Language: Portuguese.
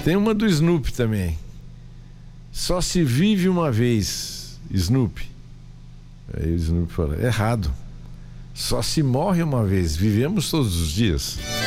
Tem uma do Snoopy também. Só se vive uma vez, Snoopy. Aí o Snoopy fala: errado. Só se morre uma vez, vivemos todos os dias.